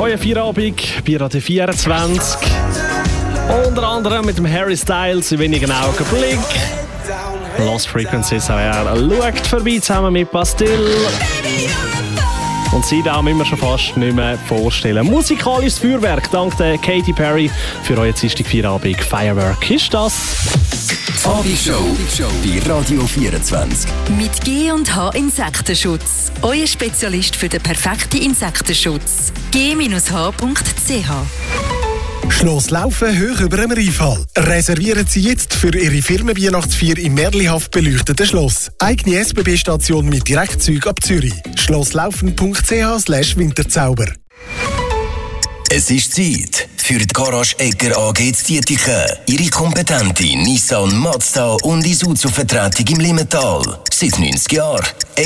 Euer Feierabend bei Radio 24. Unter anderem mit dem Harry Styles in wenigen Augenblick. Lost Frequencies schaut vorbei zusammen mit Bastille. Und sie da müssen wir schon fast nicht mehr vorstellen. Musikalisches Feuerwerk dank der Katy Perry für euer Dienstag Feierabend. Firework ist das. Abendshow bei Radio 24. Mit G&H Insektenschutz. Euer Spezialist für den perfekten Insektenschutz. g-h.ch. Schloss Laufen hoch über dem Rheinfall. Reservieren Sie jetzt für Ihre Firmenweihnachtsfeier im märchenhaft beleuchteten Schloss. Eigene SBB-Station mit Direktzug ab Zürich. schlosslaufen.ch/Winterzauber. Es ist Zeit für die Garage Egger AG zu Dietiken. Ihre kompetente Nissan, Mazda und Isuzu-Vertretung im Limmental. Seit 90 Jahren.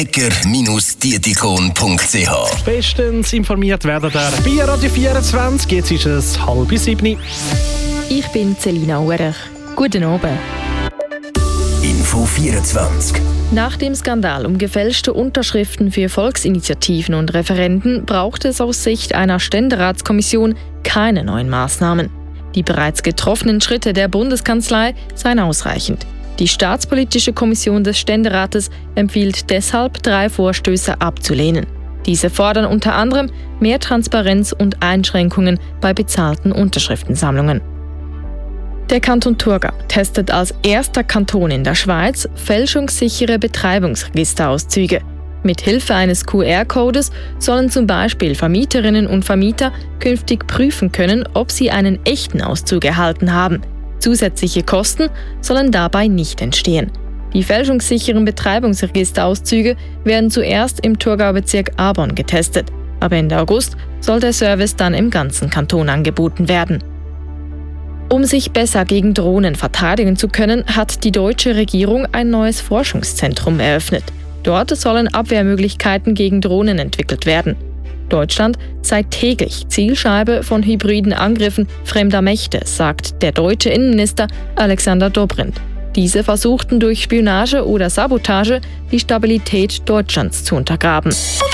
egger-dietikon.ch. Bestens informiert werden der bei Radio 24. Jetzt ist es 6:30. Ich bin Celina Urech. Guten Abend. Info 24. Nach dem Skandal um gefälschte Unterschriften für Volksinitiativen und Referenden braucht es aus Sicht einer Ständeratskommission keine neuen Maßnahmen. Die bereits getroffenen Schritte der Bundeskanzlei seien ausreichend. Die Staatspolitische Kommission des Ständerates empfiehlt deshalb, 3 Vorstöße abzulehnen. Diese fordern unter anderem mehr Transparenz und Einschränkungen bei bezahlten Unterschriftensammlungen. Der Kanton Thurgau testet als erster Kanton in der Schweiz fälschungssichere Betreibungsregisterauszüge. Mit Hilfe eines QR-Codes sollen zum Beispiel Vermieterinnen und Vermieter künftig prüfen können, ob sie einen echten Auszug erhalten haben. Zusätzliche Kosten sollen dabei nicht entstehen. Die fälschungssicheren Betreibungsregisterauszüge werden zuerst im Thurgau-Bezirk Arbon getestet. Ab Ende August soll der Service dann im ganzen Kanton angeboten werden. Um sich besser gegen Drohnen verteidigen zu können, hat die deutsche Regierung ein neues Forschungszentrum eröffnet. Dort sollen Abwehrmöglichkeiten gegen Drohnen entwickelt werden. Deutschland sei täglich Zielscheibe von hybriden Angriffen fremder Mächte, sagt der deutsche Innenminister Alexander Dobrindt. Diese versuchten durch Spionage oder Sabotage die Stabilität Deutschlands zu untergraben.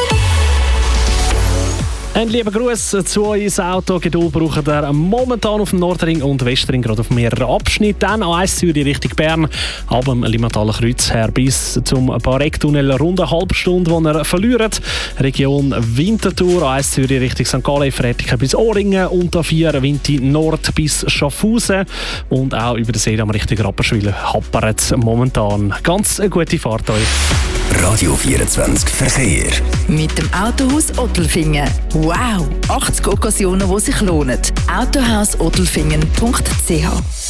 Ein lieber Gruß zu euch ins Auto. Geduld braucht ihr momentan auf dem Nordring und Westring, gerade auf mehreren Abschnitten. Dann A1 Zürich Richtung Bern, ab dem Limmataler Kreuz her bis zum Barecktunnel. Rund eine halbe Stunde, die ihr verliert. Region Winterthur, A1 Zürich Richtung St. Gallen, Frätiken bis Oringen und A4 Winti Nord bis Schaffhausen. Und auch über den Seedamm Richtung Rapperswil happert es momentan. Ganz eine gute Fahrt euch. Radio 24 Verkehr. Mit dem Autohaus Ottelfingen. Wow! 80 Occasionen, die sich lohnen. autohausottelfingen.ch.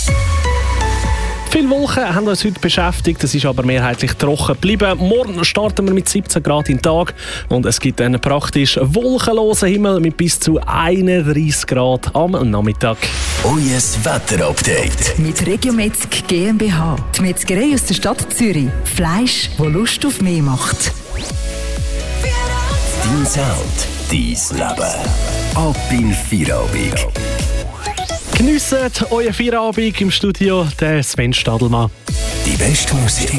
Viele Wolken haben uns heute beschäftigt, es ist aber mehrheitlich trocken geblieben. Morgen starten wir mit 17 Grad im Tag und es gibt einen praktisch wolkenlosen Himmel mit bis zu 31 Grad am Nachmittag. Euer Wetterupdate. Mit Regiometzg GmbH. Die Metzgerei aus der Stadt Zürich. Fleisch, das Lust auf mehr macht. Dein Sound, dein Leben. Ab in Feierabend. Geniessen euer Feierabend im Studio, der Sven Stadelmann. Die beste Musik